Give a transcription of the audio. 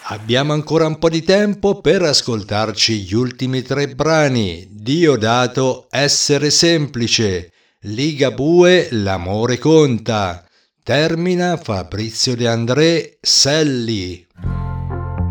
Abbiamo ancora un po' di tempo per ascoltarci gli ultimi 3 brani. Diodato, Essere semplice. Ligabue, L'amore conta. Termina Fabrizio De André, Selli.